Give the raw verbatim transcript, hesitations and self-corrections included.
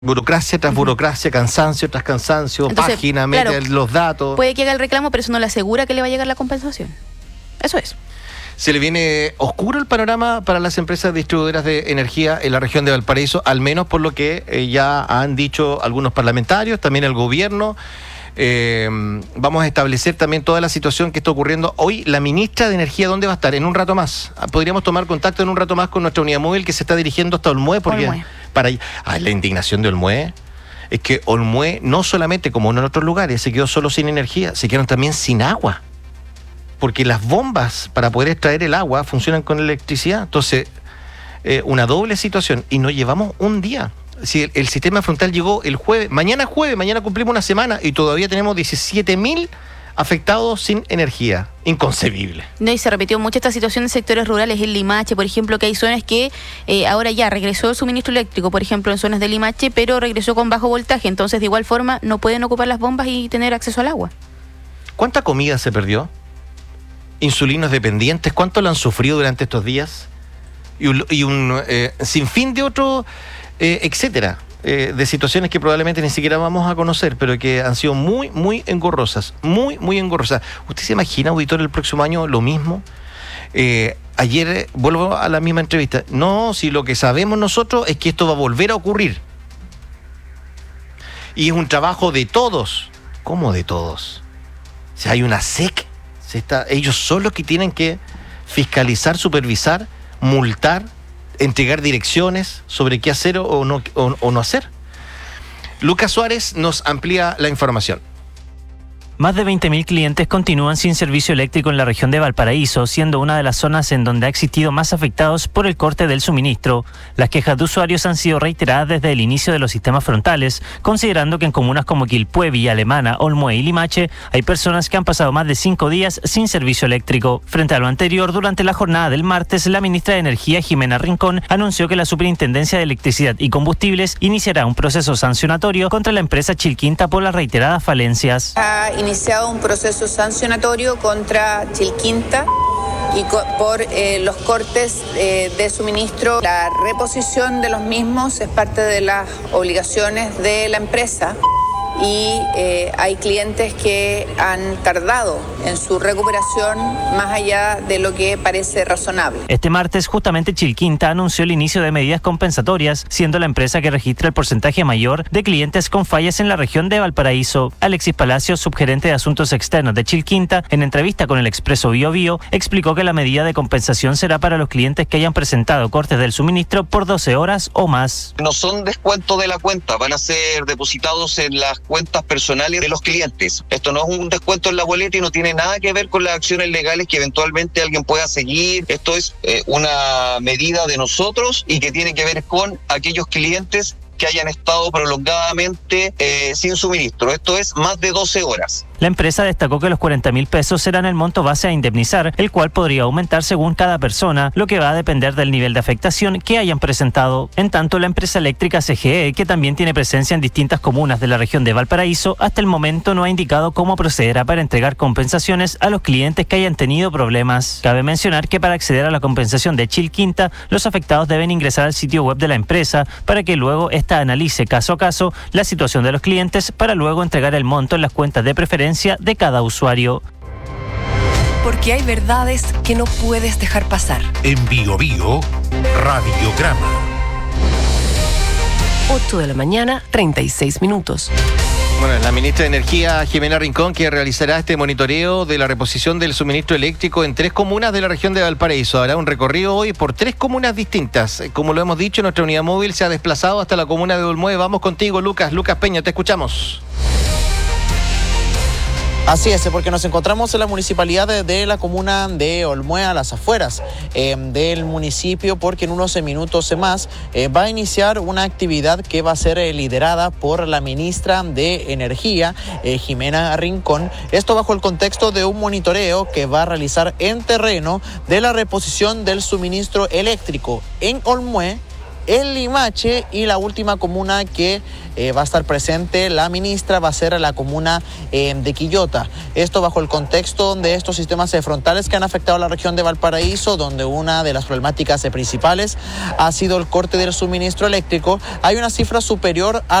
Burocracia tras burocracia, cansancio tras cansancio, Entonces, página, claro, mete los datos. Puede que haga el reclamo, pero eso no le asegura que le va a llegar la compensación. Eso es. Se le viene oscuro el panorama para las empresas distribuidoras de energía en la región de Valparaíso, al menos por lo que eh, ya han dicho algunos parlamentarios, también el gobierno. Eh, vamos a establecer también toda la situación que está ocurriendo. Hoy la ministra de Energía, ¿dónde va a estar? En un rato más. Podríamos tomar contacto en un rato más con nuestra unidad móvil que se está dirigiendo hasta Olmué, porque Olmué. para ah, la indignación de Olmué es que Olmué, no solamente como en otros lugares, se quedó solo sin energía, se quedaron también sin agua. Porque las bombas para poder extraer el agua funcionan con electricidad. Entonces, eh, una doble situación. Y nos llevamos un día. Si el, el sistema frontal llegó el jueves, mañana jueves, mañana cumplimos una semana y todavía tenemos diecisiete mil afectados sin energía. Inconcebible. No, y se repitió mucho esta situación en sectores rurales, en Limache, por ejemplo, que hay zonas que eh, ahora ya regresó el suministro eléctrico, por ejemplo, en zonas de Limache, pero regresó con bajo voltaje. Entonces, de igual forma, no pueden ocupar las bombas y tener acceso al agua. ¿Cuánta comida se perdió? Insulinos dependientes, ¿cuánto lo han sufrido durante estos días? Y un, y un eh, sinfín de otros, eh, etcétera, eh, de situaciones que probablemente ni siquiera vamos a conocer, pero que han sido muy, muy engorrosas, muy, muy engorrosas. ¿Usted se imagina, auditor, el próximo año lo mismo? Eh, ayer, eh, vuelvo a la misma entrevista, no, si lo que sabemos nosotros es que esto va a volver a ocurrir. Y es un trabajo de todos. ¿Cómo de todos? Si hay una S E C, se está, ellos son los que tienen que fiscalizar, supervisar, multar, entregar direcciones sobre qué hacer o no, o, o no hacer. Lucas Suárez nos amplía la información. Más de veinte mil clientes continúan sin servicio eléctrico en la región de Valparaíso, siendo una de las zonas en donde ha existido más afectados por el corte del suministro. Las quejas de usuarios han sido reiteradas desde el inicio de los sistemas frontales, considerando que en comunas como Quilpué, Villa Alemana, Olmué y Limache hay personas que han pasado más de cinco días sin servicio eléctrico. Frente a lo anterior, durante la jornada del martes, la ministra de Energía, Jimena Rincón, anunció que la Superintendencia de Electricidad y Combustibles iniciará un proceso sancionatorio contra la empresa Chilquinta por las reiteradas falencias. Iniciado un proceso sancionatorio contra Chilquinta y co- por eh, los cortes eh, de suministro. La reposición de los mismos es parte de las obligaciones de la empresa y eh, hay clientes que han tardado en su recuperación más allá de lo que parece razonable. Este martes, justamente Chilquinta anunció el inicio de medidas compensatorias, siendo la empresa que registra el porcentaje mayor de clientes con fallas en la región de Valparaíso. Alexis Palacios, subgerente de Asuntos Externos de Chilquinta, en entrevista con el Expreso Bio Bio, explicó que la medida de compensación será para los clientes que hayan presentado cortes del suministro por doce horas o más. No son descuentos de la cuenta, van a ser depositados en las cuentas personales de los clientes. Esto no es un descuento en la boleta y no tiene nada que ver con las acciones legales que eventualmente alguien pueda seguir. Esto es eh, una medida de nosotros y que tiene que ver con aquellos clientes que hayan estado prolongadamente eh, sin suministro. Esto es más de doce horas. La empresa destacó que los cuarenta mil pesos serán el monto base a indemnizar, el cual podría aumentar según cada persona, lo que va a depender del nivel de afectación que hayan presentado. En tanto, la empresa eléctrica C G E, que también tiene presencia en distintas comunas de la región de Valparaíso, hasta el momento no ha indicado cómo procederá para entregar compensaciones a los clientes que hayan tenido problemas. Cabe mencionar que para acceder a la compensación de Chilquinta, los afectados deben ingresar al sitio web de la empresa para que luego esta analice caso a caso la situación de los clientes para luego entregar el monto en las cuentas de preferencia de cada usuario. Porque hay verdades que no puedes dejar pasar. En Bio Bio, Radiograma. ocho de la mañana, treinta y seis minutos. Bueno, la ministra de Energía, Jimena Rincón, que realizará este monitoreo de la reposición del suministro eléctrico en tres comunas de la región de Valparaíso. Hará un recorrido hoy por tres comunas distintas. Como lo hemos dicho, nuestra unidad móvil se ha desplazado hasta la comuna de Olmué. Vamos contigo, Lucas. Lucas Peña, te escuchamos. Así es, porque nos encontramos en la municipalidad de, de la comuna de Olmué, a las afueras eh, del municipio, porque en unos minutos más eh, va a iniciar una actividad que va a ser eh, liderada por la ministra de Energía, eh, Jimena Rincón. Esto bajo el contexto de un monitoreo que va a realizar en terreno de la reposición del suministro eléctrico en Olmué el Limache, y la última comuna que eh, va a estar presente la ministra va a ser la comuna eh, de Quillota. Esto bajo el contexto de estos sistemas eh, frontales que han afectado a la región de Valparaíso, donde una de las problemáticas eh, principales ha sido el corte del suministro eléctrico. Hay una cifra superior a